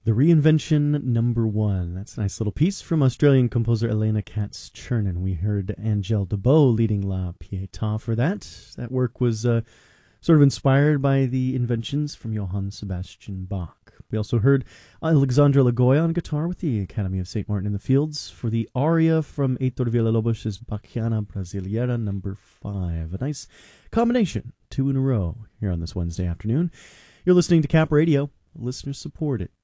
The Reinvention #1. That's a nice little piece from Australian composer Elena Katz-Chernin. We heard Angèle Debow leading La Pietà for that. That work was sort of inspired by the inventions from Johann Sebastian Bach. We also heard Alexandra Lagoya on guitar with the Academy of St. Martin in the Fields for the aria from Heitor Villa-Lobos' Bachiana Brasileira #5. A nice combination, 2 in a row, here on this Wednesday afternoon. You're listening to Cap Radio. Listeners support it.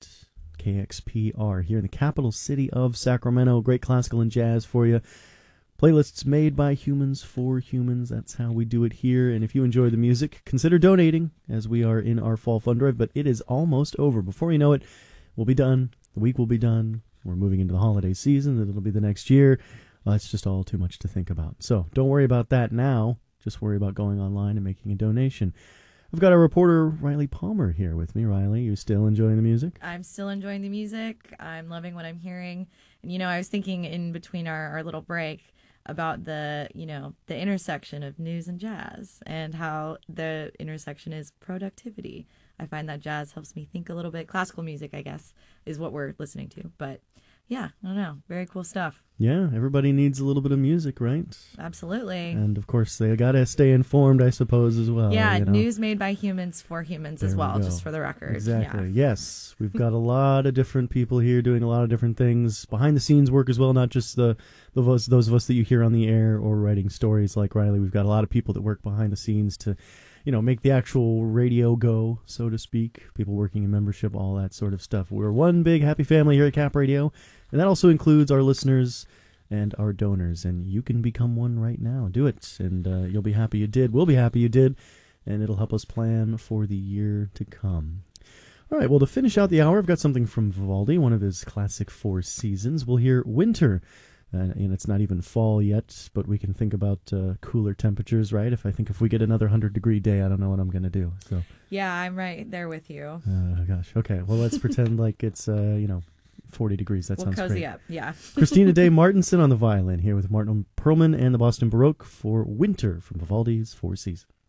KXPR here in the capital city of Sacramento. Great classical and jazz for you. Playlists made by humans for humans. That's how we do it here. And if you enjoy the music, consider donating as we are in our fall fund drive. But it is almost over. Before you know it, we'll be done. The week will be done. We're moving into the holiday season. Then it'll be the next year. It's just all too much to think about. So don't worry about that now. Just worry about going online and making a donation. I've got our reporter, Riley Palmer, here with me. Riley, you still enjoying the music? I'm still enjoying the music. I'm loving what I'm hearing. And, I was thinking in between our little break about the intersection of news and jazz and how the intersection is productivity. I find that jazz helps me think a little bit. Classical music, I guess, is what we're listening to. But, yeah, I don't know. Very cool stuff. Yeah, everybody needs a little bit of music, right? Absolutely. And, of course, they got to stay informed, I suppose, as well. Yeah, news made by humans for humans as well, just for the record. Exactly. Yeah. Yes, we've got a lot of different people here doing a lot of different things. Behind-the-scenes work as well, not just those of us that you hear on the air or writing stories like Riley. We've got a lot of people that work behind the scenes to make the actual radio go, so to speak. People working in membership, all that sort of stuff. We're one big happy family here at Cap Radio, and that also includes our listeners and our donors. And you can become one right now. Do it, and you'll be happy you did. We'll be happy you did, and it'll help us plan for the year to come. All right, well, to finish out the hour, I've got something from Vivaldi, one of his classic Four Seasons. We'll hear Winter. And it's not even fall yet, but we can think about cooler temperatures, right? If we get another 100-degree day, I don't know what I'm going to do. So yeah, I'm right there with you. Gosh. Okay. Well, let's pretend like it's 40 degrees. That sounds great. We'll cozy up. Yeah. Christina Day Martinson on the violin here with Martin Perlman and the Boston Baroque for Winter from Vivaldi's Four Seasons.